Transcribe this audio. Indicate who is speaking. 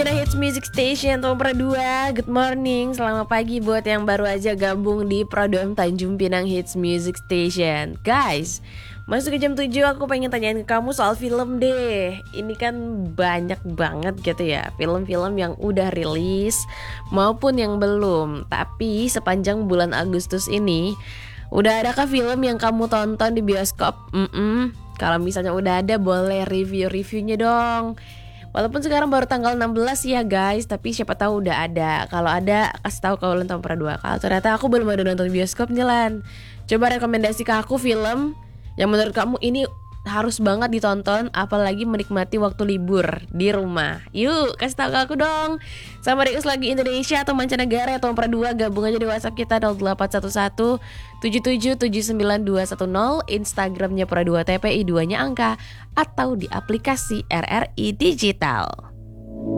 Speaker 1: Pinang Hits Music Station Tom Pro 2. Good morning, selamat pagi buat yang baru aja gabung di Prodom Tanjung Pinang Hits Music Station. Guys, masuk ke jam 7 aku pengen tanyain ke kamu soal film deh. Ini kan banyak banget gitu ya film-film yang udah rilis maupun yang belum. Tapi sepanjang bulan Agustus ini, udah adakah film yang kamu tonton di bioskop? Kalau misalnya udah ada, boleh review-reviewnya dong. Walaupun sekarang baru tanggal 16 ya guys, tapi siapa tahu udah ada. Kalau ada, kasih tahu kalau nonton per 2. Kalau ternyata aku belum ada nonton bioskop nih Lan, coba rekomendasi ke aku film yang menurut kamu ini harus banget ditonton, apalagi menikmati waktu libur di rumah. Yuk, kasih tahu ke aku dong. Sama request lagi Indonesia atau mancanegara atau per 2, gabung aja di WhatsApp kita 0811 77799210, Instagramnya per 2 TPI 2-nya angka, atau di aplikasi RRI Digital.